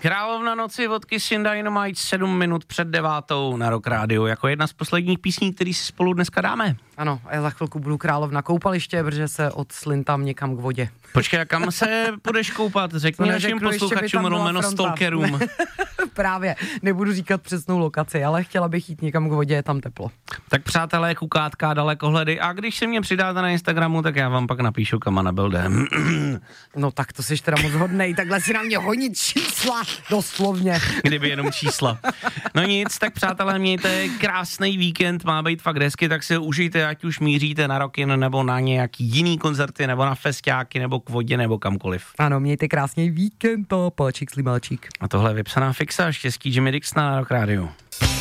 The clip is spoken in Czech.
Královna noci od Kissing Dynamite 7 minut před 9 na Rock Radio, jako jedna z posledních písní, který si spolu dneska dáme. Ano, a já za chvilku budu královna koupaliště, protože se odslintám někam k vodě. Počkej, a kam se budeš koupat? Řekni našim posluchačům, romeno stalkerům. Právě, nebudu říkat přesnou lokaci, ale chtěla bych jít někam k vodě, je tam teplo. Tak přátelé, kukátka, dalekohledy, a když se mě přidáte na Instagramu, tak já vám pak napíšu, kam Anabel jde. No tak to jsi teda moc hodnej, takhle si na mě honit čísla, doslovně. Kdyby jenom čísla. No nic, tak přátelé, mějte krásný víkend, má být fakt hezky, tak si užijte, ať už míříte na Rockin nebo na nějaký jiný koncerty, nebo na festiáky, nebo k vodě, nebo kamkoliv. Ano, mějte krásný víkend, páčík, slimáčík. A tohle je vypsaná fixa, štěstí Jimmy Dixona na Rock Radio.